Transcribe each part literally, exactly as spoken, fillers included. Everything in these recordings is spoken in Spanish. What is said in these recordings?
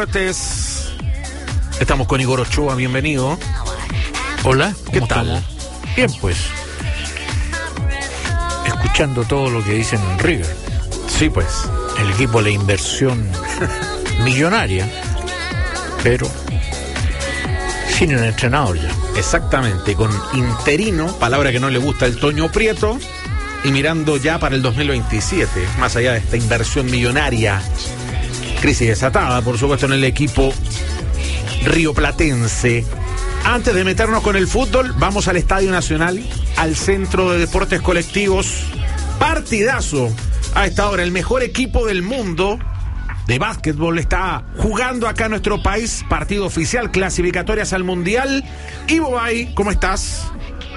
Deportes. Estamos con Igor Ochoa, bienvenido. Hola, ¿Qué ¿cómo tal? estamos? Bien, pues. Escuchando todo lo que dicen en River. Sí, pues. El equipo de la inversión millonaria, pero sin un entrenador ya. Exactamente, con interino, palabra que no le gusta el Toño Prieto, y mirando ya para el dos mil veintisiete, más allá de esta inversión millonaria, crisis desatada, por supuesto, en el equipo rioplatense. Antes de meternos con el fútbol, vamos al Estadio Nacional, al Centro de Deportes Colectivos. Partidazo a esta hora, el mejor equipo del mundo de básquetbol está jugando acá en nuestro país, partido oficial, clasificatorias al Mundial. Ivo Bay, ¿cómo estás?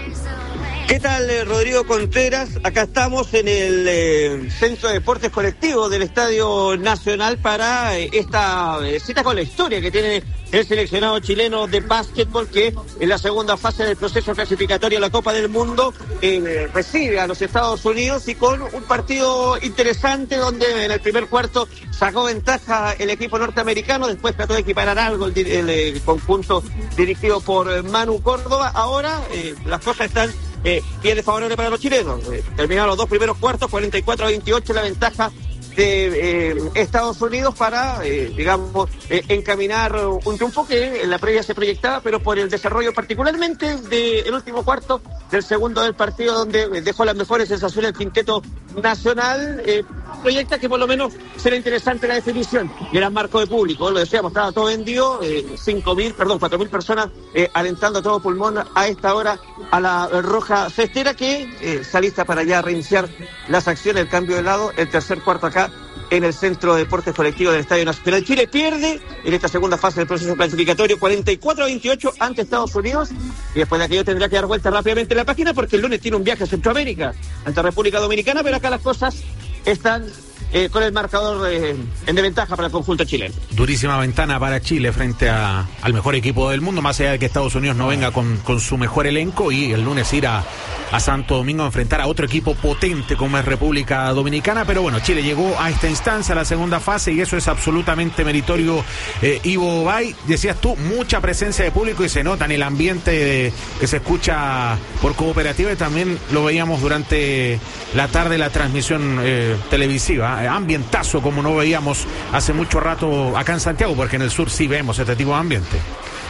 ¿Qué tal, eh, Rodrigo Contreras? Acá estamos en el eh, Centro de Deportes Colectivos del Estadio Nacional para eh, esta eh, cita con la historia que tiene el seleccionado chileno de básquetbol, que en la segunda fase del proceso clasificatorio a la Copa del Mundo eh, recibe a los Estados Unidos, y con un partido interesante donde en el primer cuarto sacó ventaja el equipo norteamericano, después trató de equiparar algo el, el, el conjunto dirigido por Manu Córdoba. Ahora eh, las cosas están Eh, bien desfavorable para los chilenos. Eh, terminaron los dos primeros cuartos, cuarenta y cuatro a veintiocho, la ventaja de eh, Estados Unidos para, eh, digamos, eh, encaminar un triunfo que en la previa se proyectaba, pero por el desarrollo particularmente del último cuarto del segundo del partido, donde dejó las mejores sensaciones el quinteto nacional, eh, proyecta que por lo menos será interesante la definición. Gran marco de público, lo decíamos, estaba todo vendido, eh, cinco mil, perdón, cuatro mil personas eh, alentando a todo pulmón a esta hora a la roja cestera, que eh, está lista para ya reiniciar las acciones, el cambio de lado, el tercer cuarto acá en el Centro de Deportes Colectivos del Estadio Nacional. Chile pierde en esta segunda fase del proceso clasificatorio cuarenta y cuatro a veintiocho ante Estados Unidos, y después de aquello tendrá que dar vuelta rápidamente la página, porque el lunes tiene un viaje a Centroamérica ante República Dominicana, pero acá las cosas están eh, con el marcador eh, en desventaja para el conjunto chileno. Durísima ventana para Chile frente a, al mejor equipo del mundo, más allá de que Estados Unidos no venga con, con su mejor elenco, y el lunes ir a, a Santo Domingo a enfrentar a otro equipo potente como es República Dominicana. Pero bueno, Chile llegó a esta instancia, a la segunda fase, y eso es absolutamente meritorio. eh, Ivo Bay, decías tú, mucha presencia de público y se nota en el ambiente de, que se escucha por Cooperativa, y también lo veíamos durante la tarde la transmisión eh, televisiva. Ambientazo como no veíamos hace mucho rato acá en Santiago, porque en el sur sí vemos este tipo de ambiente.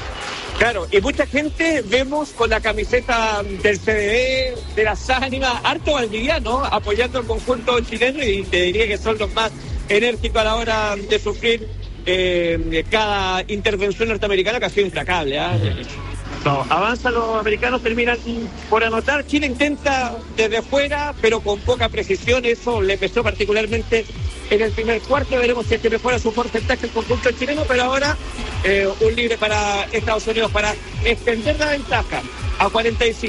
Claro, y mucha gente vemos con la camiseta del C D B, de las ánimas, harto valdiviano, apoyando al conjunto chileno, y te diría que son los más enérgicos a la hora de sufrir eh, cada intervención norteamericana, que ha sido implacable. ¿eh? No, avanzan los americanos, terminan por anotar. Chile intenta desde fuera, pero con poca precisión. Eso le pesó particularmente en el primer cuarto. Veremos si es que mejora su porcentaje el conjunto chileno, pero ahora eh, un libre para Estados Unidos para extender la ventaja a cuarenta y cinco.